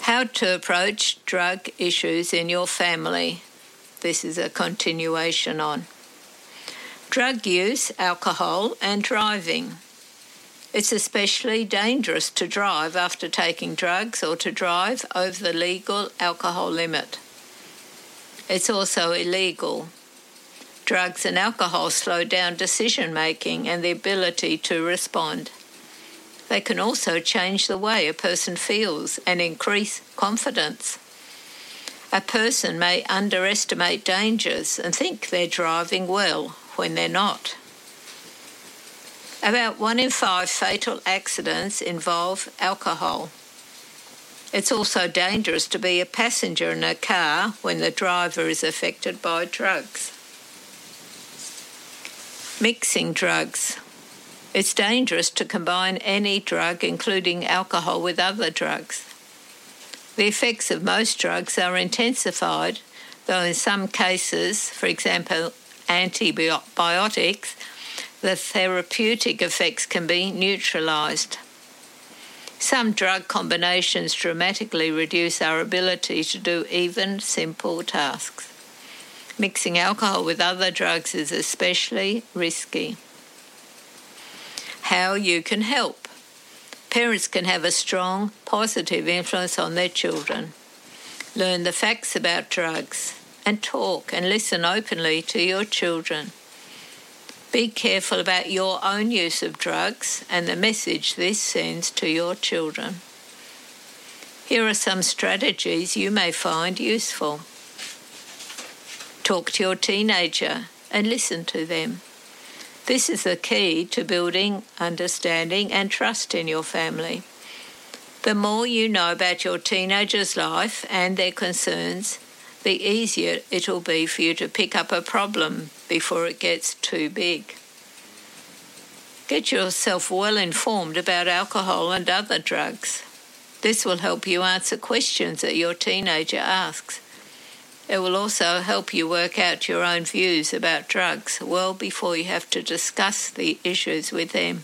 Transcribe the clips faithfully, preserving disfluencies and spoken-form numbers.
How to approach drug issues in your family. This is a continuation on drug use, alcohol, and driving. It's especially dangerous to drive after taking drugs or to drive over the legal alcohol limit. It's also illegal. Drugs and alcohol slow down decision-making and the ability to respond. They can also change the way a person feels and increase confidence. A person may underestimate dangers and think they're driving well when they're not. About one in five fatal accidents involve alcohol. It's also dangerous to be a passenger in a car when the driver is affected by drugs. Mixing drugs. It's dangerous to combine any drug, including alcohol, with other drugs. The effects of most drugs are intensified, though in some cases, for example, antibiotics, the therapeutic effects can be neutralised. Some drug combinations dramatically reduce our ability to do even simple tasks. Mixing alcohol with other drugs is especially risky. How you can help. Parents can have a strong, positive influence on their children. Learn the facts about drugs and talk and listen openly to your children. Be careful about your own use of drugs and the message this sends to your children. Here are some strategies you may find useful. Talk to your teenager and listen to them. This is the key to building understanding and trust in your family. The more you know about your teenager's life and their concerns, the easier it will be for you to pick up a problem before it gets too big. Get yourself well informed about alcohol and other drugs. This will help you answer questions that your teenager asks. It will also help you work out your own views about drugs well before you have to discuss the issues with them.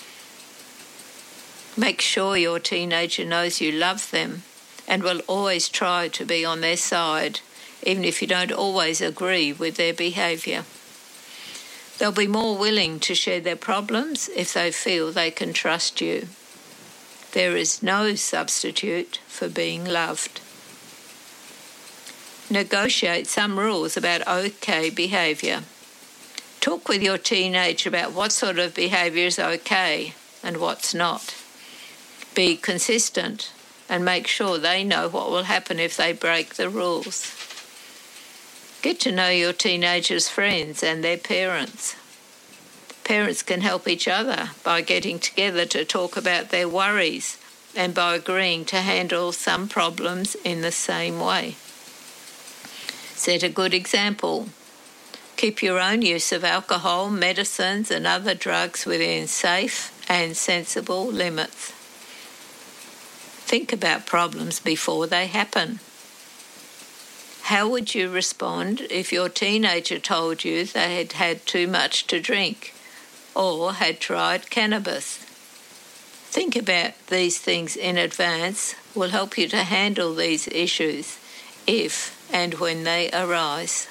Make sure your teenager knows you love them and will always try to be on their side, even if you don't always agree with their behaviour. They'll be more willing to share their problems if they feel they can trust you. There is no substitute for being loved. Negotiate some rules about okay behaviour. Talk with your teenager about what sort of behaviour is okay and what's not. Be consistent and make sure they know what will happen if they break the rules. Get to know your teenager's friends and their parents. Parents can help each other by getting together to talk about their worries and by agreeing to handle some problems in the same way. Set a good example. Keep your own use of alcohol, medicines and other drugs within safe and sensible limits. Think about problems before they happen. How would you respond if your teenager told you they had had too much to drink or had tried cannabis? Think about these things in advance will help you to handle these issues if and when they arise.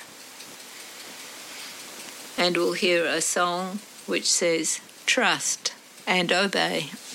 And we'll hear a song which says, "Trust and obey."